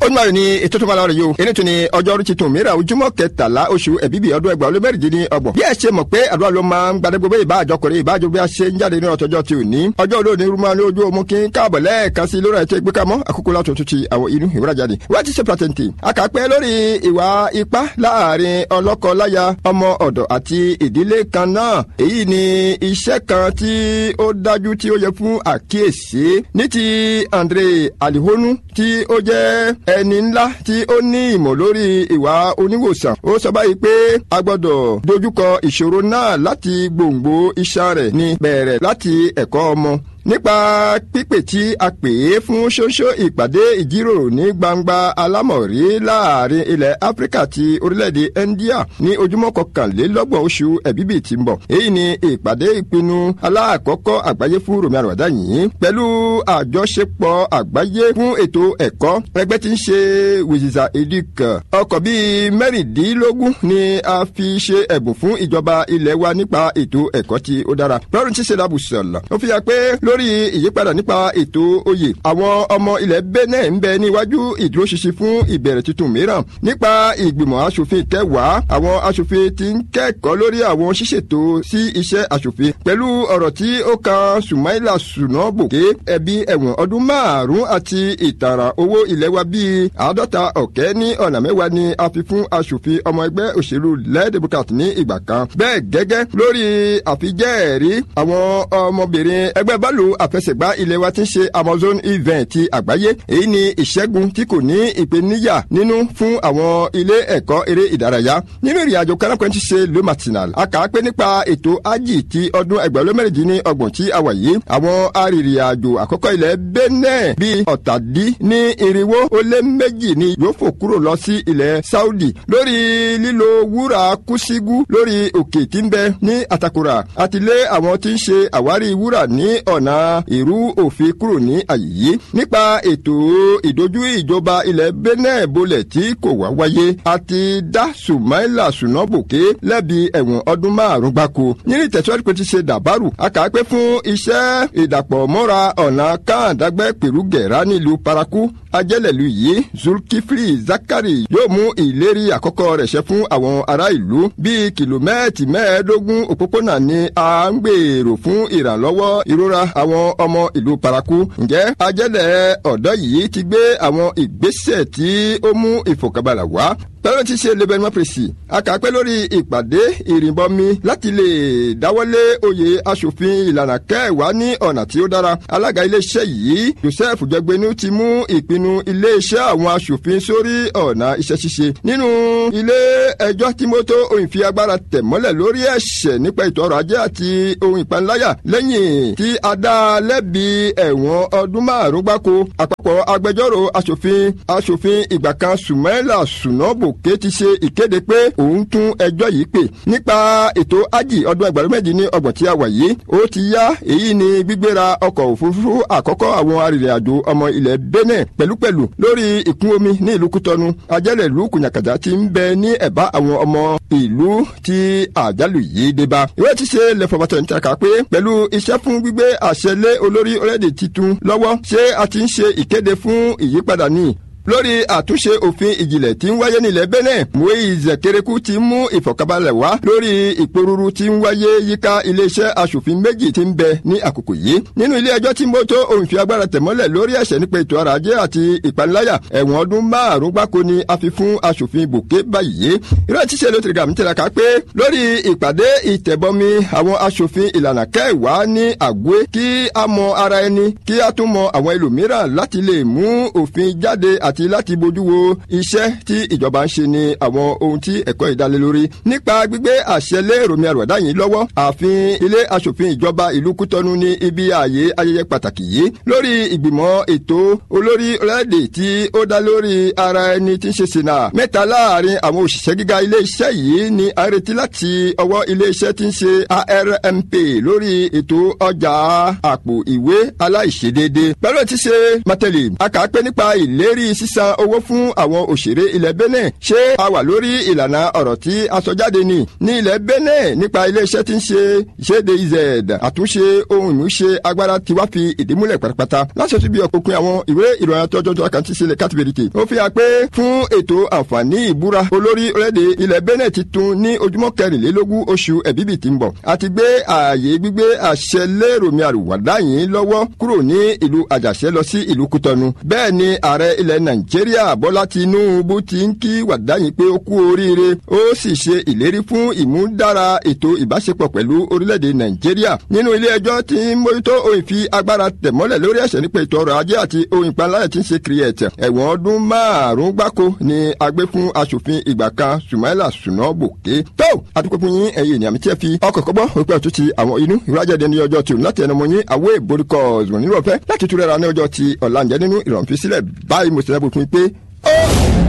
Olùmọ̀ràn ni ètò tó máa lọ rẹ̀ yìí o. Èyí tún ni ọjọ́rú titun mìíràn ojúmọ́ kẹtàlá oṣù ẹ̀bíbì ọdún 2016. Bí ẹ ṣe mọ̀ pé àdúrà ló máa ń gbadé gbogbo ìbá àjọkùnrin ìbájú bí a ṣe ń jáde ní ọ̀tọ̀jọ́ ti òní. Ọjọ́ olóòní rúmọ́ ní ojú omu kí n káàbọ̀ lẹ́ẹ̀kan sí lórí ẹ̀tọ́ ìgbékamọ́ àkókò láti òtún ti àwọn inú ìwúrà jáde. Wọ́n ti ṣe pàtẹ́ǹtì. A kà pé lórí ìwà ipá láàrin ọlọ́kọ-láya ọmọ ọ̀dọ̀ àti ìdílé kan náà. Èyí ni iṣẹ́ kan tí ó dájú tí ó yẹ fún àkíyèsí. Ní ti André Alihonu tí ó jẹ́ ẹni ńlá tí ó ní ìmọ̀ lórí ìwà oníwòsàn. Ó sọ báyìí pé a gbọ́dọ̀ dojúkọ ìṣòro náà láti gbòǹgbò iṣan rẹ̀ ní bẹ̀rẹ̀ láti ẹ̀kọ́ ọmọ. Nípa pípè tí a pè é fún ṣoṣo ìpàdé ìjíròrò ní gbangba alámọ̀rí láàrin ilẹ̀ Áfíríkà ti orílẹ̀-èdè India ní ojúmọ́ 21 oṣù ẹ̀bíbì tí ń bọ̀. Èyí ni ìpàdé ìpinnu aláàkọ́kọ́ àgbáyé fún Rọ̀mí Àrùwádá yìí pẹ̀lú àjọṣepọ̀ àgbáyé fún ètò ẹ̀kọ́. Ẹgbẹ́ tí ń ṣe wìzìzà edic ọkọ̀ bíi 16 ni a fi ṣe ẹ̀bùn fún ìjọba ilẹ̀ wa nípa ètò ẹ̀kọ́ tí ó dára. Lọ́rùn tí ṣe lábùsọ̀lá ó fi hàn pé lórí ìyípadà nípa ètò oyè àwọn ọmọ ilẹ̀ Benin ń bẹ níwájú ìdúróṣinṣin fún ìbẹ̀rẹ̀ tuntun mìíràn nípa ìgbìmọ̀ aṣòfin kẹwàá àwọn aṣòfin tí ń kẹ́kọ̀ọ́ lórí àwọn ṣíṣètò sí iṣẹ́ aṣòfin pẹ̀lú ọ̀rọ̀ tí ó kan Sumaila Sunoboke ẹbí ẹ̀wọ̀n ọdún 5 àti ìtàràn owó ilẹ̀ wa bíi 50 ọ̀kẹ́ ní ọ̀nà 10 ni a fi fún aṣòfin ọmọ ẹgbẹ́ òṣèlú Led Democrat ní ìgbà kan bẹ́ẹ̀ gẹ́gẹ́ lórí àfijẹ́ẹ̀rí àwọn ọmọbìnrin ẹgbẹ́ bọ́ọ̀lù àfẹsẹ̀gbá ilé wa ti ń ṣe Amazon event ti àgbáyé èyí ni ìṣẹ́gun tí kò ní ìpèníjà nínú fún àwọn ilé ẹ̀kọ́ eré ìdárayá nínú ìrìnàjò kánápẹ́ ti ṣe le matinal a kà á pé nípa ètò ájì ti ọdún 2016 tí a wà yìí àwọn arìnrìnàjò àkọ́kọ́ ilẹ̀ Benin bíi 432 ni yóò fò kúrò lọ sí ilẹ̀ Saudi lórí lílo wúrà kúsígú lórí òkè tí ń bẹ ní Atakura àti lé àwọn tí ń ṣe àwárí wúrà ní ọ̀nà ìrú òfin kúrò ní àyè yìí nípa ètò ìdojú ìjọba ilẹ̀ Benin bolẹ̀ tí kò wá wáyé àti dá Sumaila Sunoboke lẹ́bi ẹ̀wọ̀n ọdún 5 gbáko nínú ìtẹ̀síwájú pé ti ṣe dàbárù a kà á pé fún iṣẹ́ ìdàpọ̀ mọ́ra ọ̀nà káàdágbẹ́ pẹ̀lú gẹ̀rá nílùú Paraku ajẹ́lẹ̀lú yìí Zulkifli Zakari yóò mú ìlérí àkọ́kọ́ rẹ̀ ṣẹ fún àwọn ará ìlú bíi kìlómẹ́ẹ̀tì 15 òpópónà ni a ń gbèrò fún ìrànlọ́wọ́ ìrora àwọn ọmọ ìlú Paraku ǹjẹ́ ajẹ́lẹ̀ ọ̀dọ́ yìí ti gbé àwọn ìgbésẹ̀ tí ó mú ìfọ̀kànbalẹ̀ wá tọ́lọ́ ti ṣe lébẹ́nmọ́ pèsè àkàpẹ́ lórí ìpàdé ìrìnbọmi láti lè dáwọ́lé oyè aṣòfin ìlànà kẹwàá ní ọ̀nà tí ó dára alága iléeṣẹ́ yìí Joseph Jẹgbenu ti mú ìpinnu iléeṣẹ́ àwọn aṣòfin sórí ọ̀nà iṣẹ́ ṣíṣe nínú ilé ẹjọ́ tí mọ́tò òyìn fi agbára tẹ̀ mọ́lẹ̀ lórí ẹ̀ṣẹ̀ nípa ètò ọrọ̀ ajé àti ohun ìpaniláyà lẹ́yìn tí a dá lẹ́bi ẹ̀wọ̀n ọdún 5 gbáko àpapọ̀ agbẹjọ́rò aṣòfin ìgbà kan Sumaila Sunoboke ti ṣe ìkéde pé òun tún ẹjọ́ yìí pè nípa ètò ájì ọdún 2016 tí a wà yìí ó ti yá èyí ni gbígbéra ọkọ̀ òfurufú àkọ́kọ́ àwọn arìnrìn-àjò ọmọ ilẹ̀ Benin pẹ̀lúpẹ̀lú lórí ìkún omi ní ìlú Kútọ́nù ajẹ́lẹ̀ ìlú Kùnyàkàdá ti ń bẹ ní ẹ̀bá àwọn ọmọ ìlú tí àjálù yìí dé bá ìwé ti ṣe lẹ́fọ̀bàtàn ní tàkà pé pẹ̀lú iṣẹ́ fún gbígbé àṣẹ lé olórí orílẹ̀-èdè titun lọ́wọ́ ṣé a ti ń ṣe ìkéde fún ìyípadà ní lórí àtúnṣe òfin ìjìnlẹ̀ tí ń wáyé nílẹ̀ Benin Moise Kereku ti mú ìfọ̀kànbalẹ̀ wá lórí ìpòrúurú tí ń wáyé yíká iléeṣẹ́ aṣòfin méjì tí ń bẹ ní àkókò yìí nínú ilé ẹjọ́ tí mọ́tò òun fi agbára tẹ̀mọ́lẹ̀ lórí ẹ̀ṣẹ̀ nípa ètò ọrọ̀ ajé àti ìpaniláyà ẹ̀wọ̀n ọdún 5 gbáko ni a fi fún aṣòfin Boke báyìí ìrẹ́ tíṣe ló tìrìgà mítìraka pé lórí ìpàdé ìtẹ̀bọmi àwọn aṣòfin ìlànà kẹwàá ní Àgwé kí a mọ ara ẹni kí a tún mọ àwọn ẹlòmíràn láti lè mú òfin jáde àti láti bójú wo iṣẹ́ tí ìjọba ń ṣe ni àwọn ohun tí ẹ̀kọ́ ìdálé lórí nípa gbígbé àṣẹ lé Rọ̀mí Àrùwádá yìí lọ́wọ́ ààfin ilé aṣòfin ìjọba ìlú Kútọ́nù ní ibi ààyè ayẹyẹ pàtàkì yìí lórí ìgbìmọ̀ ètò olórí orílẹ̀-èdè tí ó dá lórí ara ẹni tí ń ṣe sínà mẹ́ta láàrin àwọn òṣìṣẹ́ gíga ilé iṣẹ́ yìí ni a retí láti ọwọ́ ilé iṣẹ́ tí ń ṣe ARMP lórí ètò ọjà àpò ìwé aláìṣedéédé pẹ̀lú ti ṣe mọ́tẹ́lì a kà á pé nípa ìlérí sísan owó fún àwọn òṣèré ilẹ̀ Benin ṣé a wà lórí ìlànà ọ̀rọ̀ tí a sọ jáde ní ilẹ̀ Benin nípa iléeṣẹ́ tí ń ṣe GDZ àtúnṣe ohun ìmúṣe agbára tí wá fi ìdí múlẹ̀ pátápátá láṣọsí bí ọ̀pọ̀pin àwọn ìwé ìròyìn àtọ́jọ́jọ́ kan ti ṣe lè kátìbẹ̀rìtì ó fi hàn pé fún ètò àǹfààní ìbúra olórí orílẹ̀-èdè ilẹ̀ Benin titun ní ojúmọ́ 24 oṣù Ẹ̀bíbì tí ń bọ̀ àti gbé ààyè gbígbé àṣẹ lé Rọ̀mí Àrùwàdá yìí lọ́wọ́ kúrò ní ìlú Àjàṣẹ́ lọ sí ìlú Kútọ́nù bẹ́ẹ̀ ni ààrẹ ilẹ̀ Nàìjíríà Bọ́lá Tinúbú ti ń kí Wàdá yìí pé ó kú oríire ó sì ṣe ìlérí fún ìmúdára ètò ìbáṣepọ̀ pẹ̀lú orílẹ̀-èdè Nàìjíríà nínú ilé ẹjọ́ tí ń mójútó ohun ìfi agbára tẹ̀mọ́lẹ̀ lórí ẹ̀ṣẹ̀ nípa ètò ọrọ̀ ajé àti ohun ìpanilárẹ̀ tí ń ṣe kiriẹ̀t ẹ̀wọ̀n ọdún 5 gbáko ni a gbé fún aṣòfin ìgbà kan Sumaila Sunoboke tó àdúgbò fún yín ẹ̀yin ènìyàn mi tí ẹ fi ọkọ̀ kọ́gbọ́ òpin ọ̀tún ti àwọn inú ìwájáde ní ọjọ́ tí òun láti ẹnu mọ́ yín àwọ̀ ìborúkọ ọ̀zùn nínú ọ̀fẹ́ láti túrẹ́ra ní ọjọ́ ti ọ̀làǹjẹ́ nínú ìrọ̀nfisílẹ̀ báyìí mo sì rẹ́ bó fún yín pé ó